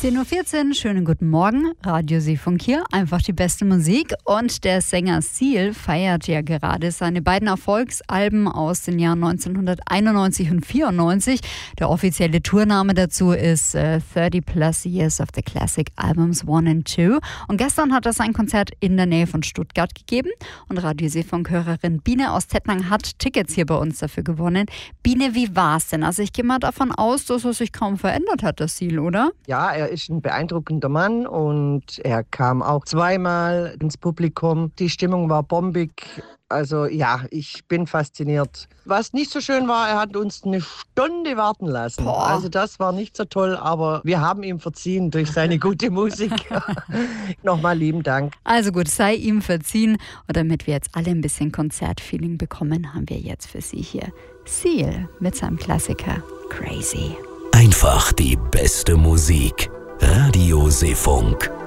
10.14 Uhr, schönen guten Morgen, Radio Seefunk hier, einfach die beste Musik. Und der Sänger Seal feiert ja gerade seine beiden Erfolgsalben aus den Jahren 1991 und 94. Der offizielle Tourname dazu ist 30 Plus Years of the Classic Albums 1 and 2. Und gestern hat er sein Konzert in der Nähe von Stuttgart gegeben. Und Radio Seefunk-Hörerin Biene aus Tettnang hat Tickets hier bei uns dafür gewonnen. Biene, wie war's denn? Also ich gehe mal davon aus, dass er sich kaum verändert hat, der Seal, oder? Ja, er ist ein beeindruckender Mann und er kam auch zweimal ins Publikum. Die Stimmung war bombig. Also ja, ich bin fasziniert. Was nicht so schön war, er hat uns eine Stunde warten lassen. Boah. Also das war nicht so toll, aber wir haben ihm verziehen durch seine gute Musik. Nochmal lieben Dank. Also gut, sei ihm verziehen. Und damit wir jetzt alle ein bisschen Konzertfeeling bekommen, haben wir jetzt für Sie hier Seal mit seinem Klassiker Crazy. Einfach die beste Musik. Radio Seefunk.